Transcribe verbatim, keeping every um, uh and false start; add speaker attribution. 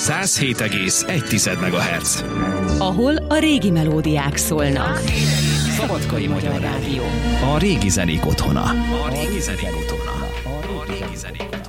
Speaker 1: száz hét egész egy MHz.
Speaker 2: Ahol a régi melódiák szólnak.
Speaker 3: Szabadkai Magyar Rádió.
Speaker 1: A régi zenék otthona. A régi zenék otthona. A régi zenék otthona.